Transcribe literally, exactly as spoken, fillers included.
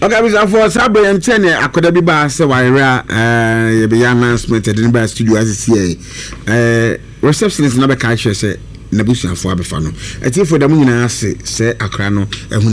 Okay, Mister For Sabre and Ten, I could have been by Sawira, uh, the announcement at the Niba studio as it's here. Receptionist number catcher said, Nabusian for Abifano. A tea for the moon, I say, say, Acrano, and